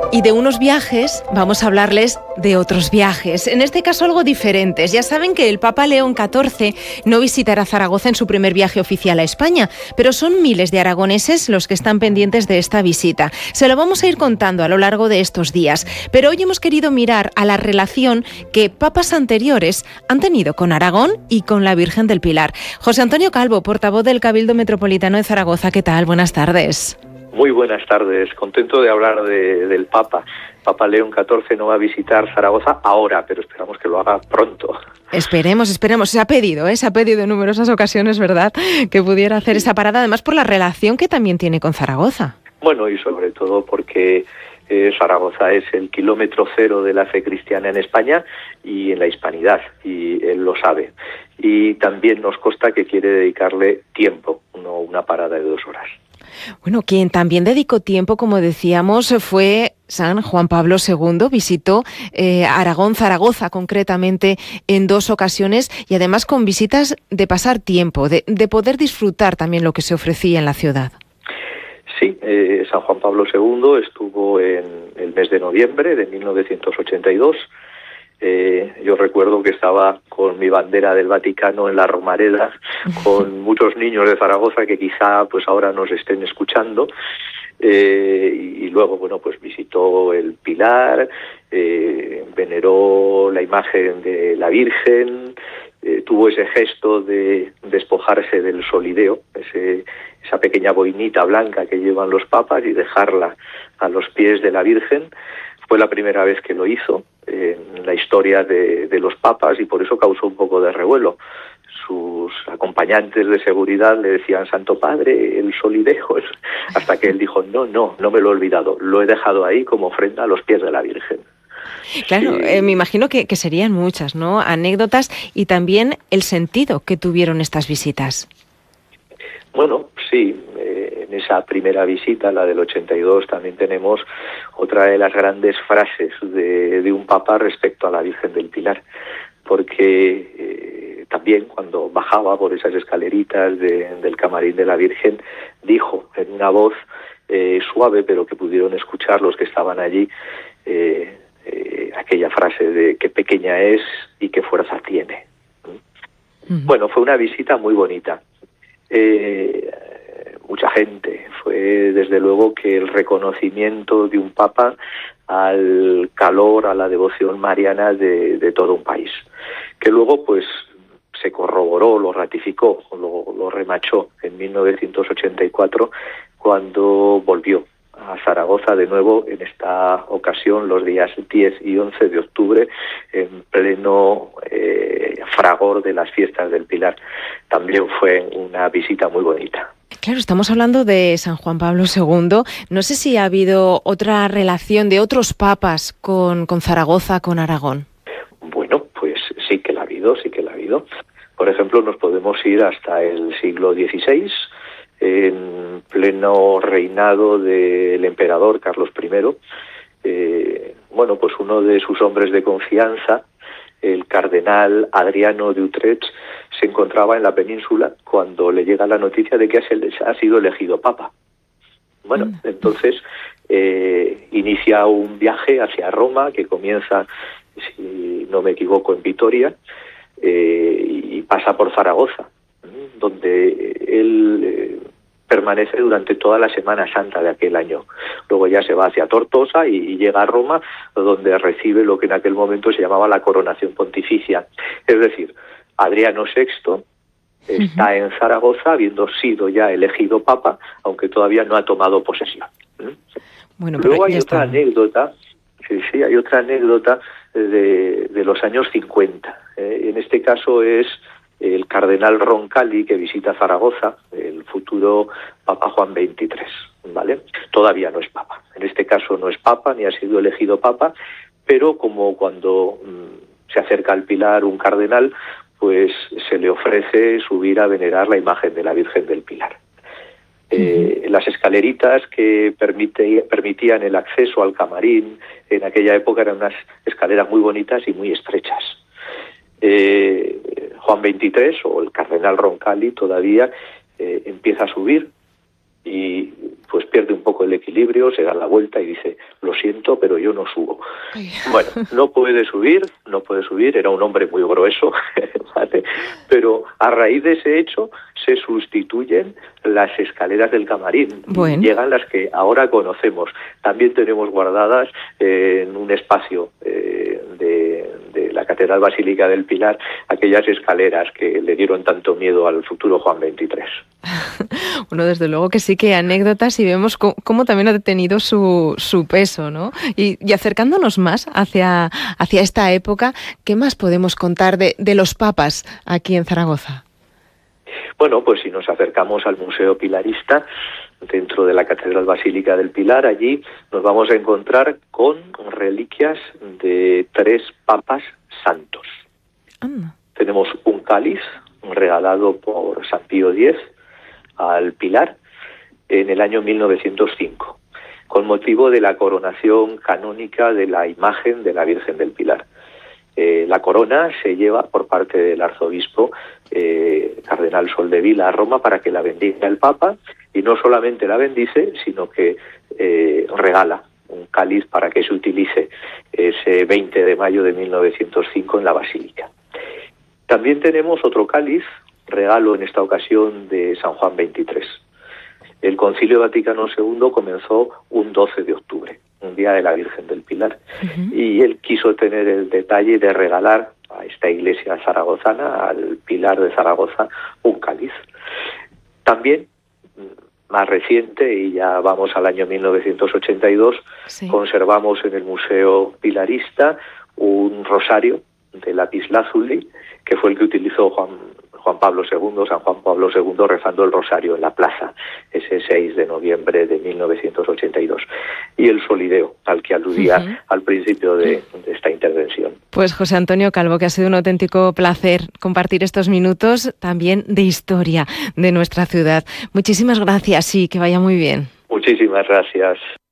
Y de unos viajes vamos a hablarles de otros viajes, en este caso algo diferentes. Ya saben que el Papa León XIV no visitará Zaragoza en su primer viaje oficial a España, pero son miles de aragoneses los que están pendientes de esta visita. Se lo vamos a ir contando a lo largo de estos días, pero hoy hemos querido mirar a la relación que papas anteriores han tenido con Aragón y con la Virgen del Pilar. José Antonio Calvo, portavoz del Cabildo Metropolitano de Zaragoza, ¿qué tal? Buenas tardes. Muy buenas tardes, contento de hablar del Papa. Papa León XIV no va a visitar Zaragoza ahora, pero esperamos que lo haga pronto. Esperemos. Se ha pedido en numerosas ocasiones, ¿verdad?, que pudiera hacer esa parada, además por la relación que también tiene con Zaragoza. Bueno, y sobre todo porque Zaragoza es el kilómetro cero de la fe cristiana en España y en la hispanidad, y él lo sabe. Y también nos consta que quiere dedicarle tiempo, no una parada de 2 horas. Bueno, quien también dedicó tiempo, como decíamos, fue San Juan Pablo II. Visitó Aragón, Zaragoza concretamente, en 2 ocasiones, y además con visitas de pasar tiempo, de poder disfrutar también lo que se ofrecía en la ciudad. Sí, San Juan Pablo II estuvo en el mes de noviembre de 1982. Yo recuerdo que estaba con mi bandera del Vaticano en la Romareda, con muchos niños de Zaragoza que quizá pues ahora nos estén escuchando, y luego bueno pues visitó el Pilar, veneró la imagen de la Virgen, tuvo ese gesto de despojarse del solideo, esa pequeña boinita blanca que llevan los papas, y dejarla a los pies de la Virgen. Fue la primera vez que lo hizo en la historia de los papas, y por eso causó un poco de revuelo. Sus acompañantes de seguridad le decían: Santo Padre, el solideo, hasta que él dijo: no me lo he olvidado, lo he dejado ahí como ofrenda a los pies de la Virgen. Claro, me imagino que serían muchas, ¿no?, anécdotas, y también el sentido que tuvieron estas visitas. Bueno, sí, en esa primera visita, la del 82, también tenemos otra de las grandes frases de un papa respecto a la Virgen del Pilar, porque también cuando bajaba por esas escaleritas del camarín de la Virgen, dijo en una voz suave, pero que pudieron escuchar los que estaban allí, aquella frase de qué pequeña es y qué fuerza tiene. Bueno, fue una visita muy bonita. Mucha gente, fue desde luego que el reconocimiento de un papa al calor, a la devoción mariana de todo un país, que luego pues se corroboró, lo ratificó, lo remachó en 1984, cuando volvió a Zaragoza de nuevo, en esta ocasión los días 10 y 11 de octubre, en pleno fragor de las fiestas del Pilar. También fue una visita muy bonita. Claro, estamos hablando de San Juan Pablo II. No sé si ha habido otra relación de otros papas con Zaragoza, con Aragón. Bueno, pues sí que la ha habido. Por ejemplo, nos podemos ir hasta el siglo XVI, en pleno reinado del emperador Carlos I. Bueno, pues uno de sus hombres de confianza, el cardenal Adriano de Utrecht, se encontraba en la península cuando le llega la noticia de que ha sido elegido papa. Bueno, entonces inicia un viaje hacia Roma que comienza, si no me equivoco, en Vitoria, y pasa por Zaragoza, donde él permanece durante toda la Semana Santa de aquel año. Luego ya se va hacia Tortosa y llega a Roma, donde recibe lo que en aquel momento se llamaba la coronación pontificia. Es decir, Adriano VI está en Zaragoza, habiendo sido ya elegido papa, aunque todavía no ha tomado posesión. Bueno, luego hay otra anécdota, hay otra anécdota de los años 50. En este caso es el cardenal Roncalli, que visita Zaragoza, el futuro Papa Juan XXIII, ¿vale? Todavía no es papa. En este caso no es papa, ni ha sido elegido papa, pero como cuando se acerca al Pilar un cardenal, pues se le ofrece subir a venerar la imagen de la Virgen del Pilar. Las escaleritas que permitían el acceso al camarín en aquella época eran unas escaleras muy bonitas y muy estrechas. Juan XXIII, o el cardenal Roncalli, todavía empieza a subir y pues pierde un poco el equilibrio, se da la vuelta y dice: lo siento, pero yo no subo. Ay. Bueno, no puede subir, era un hombre muy grueso, ¿vale? Pero a raíz de ese hecho se sustituyen las escaleras del camarín, Bueno. y llegan las que ahora conocemos. También tenemos guardadas en un espacio de la Catedral Basílica del Pilar aquellas escaleras que le dieron tanto miedo al futuro Juan XXIII. Bueno, desde luego que sí que hay anécdotas y vemos cómo también ha tenido su peso, ¿no? Y acercándonos más hacia esta época, ¿qué más podemos contar de los papas aquí en Zaragoza? Bueno, pues si nos acercamos al Museo Pilarista, dentro de la Catedral Basílica del Pilar, allí nos vamos a encontrar con reliquias de 3 papas santos. Tenemos un cáliz regalado por San Pío X al Pilar en el año 1905, con motivo de la coronación canónica de la imagen de la Virgen del Pilar. La corona se lleva por parte del arzobispo cardenal Soldevila a Roma para que la bendiga el Papa, y no solamente la bendice, sino que regala un cáliz para que se utilice ese 20 de mayo de 1905 en la Basílica. También tenemos otro cáliz, regalo en esta ocasión de San Juan XXIII. El Concilio Vaticano II comenzó un 12 de octubre, un día de la Virgen del Pilar, y él quiso tener el detalle de regalar a esta iglesia zaragozana, al Pilar de Zaragoza, un cáliz. También, más reciente, y ya vamos al año 1982, sí, conservamos en el Museo Pilarista un rosario de lapislázuli, que fue el que utilizó San Juan Pablo II rezando el rosario en la plaza ese 6 de noviembre de 1982. Y el solideo al que aludía al principio de esta intervención. Pues José Antonio Calvo, que ha sido un auténtico placer compartir estos minutos también de historia de nuestra ciudad. Muchísimas gracias y que vaya muy bien. Muchísimas gracias.